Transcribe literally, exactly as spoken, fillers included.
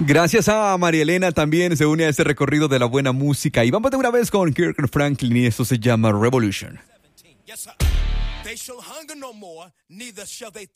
Gracias a María Elena también se une a este recorrido de la buena música. Y vamos de una vez con Kirk Franklin y esto se llama Revolution.